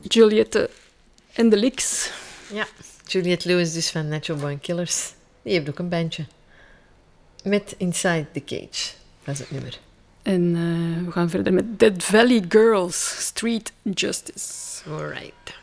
Juliette en de Licks. Ja, Juliette Lewis dus van Natural Born Killers. Die heeft ook een bandje. Met Inside the Cage. Dat is het nummer. En we gaan verder met Dead Valley Girls, Street Justice. Alright.